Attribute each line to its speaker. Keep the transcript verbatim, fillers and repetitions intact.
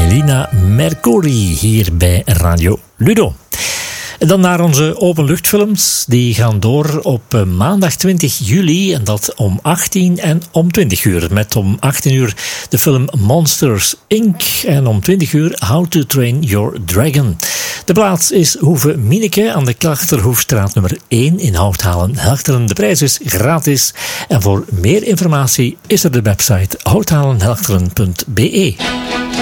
Speaker 1: Lina Mercouri hier bij Radio Ludo. En dan naar onze openluchtfilms. Die gaan door op maandag twintig juli en dat om achttien en om twintig uur. Met om achttien uur de film Monsters incorporated en om twintig uur How to Train Your Dragon. De plaats is Hoeve Minneke aan de Klachterhoefstraat nummer één in Houthalen-Helchteren. De prijs is gratis en voor meer informatie is er de website houthalen helchteren punt be.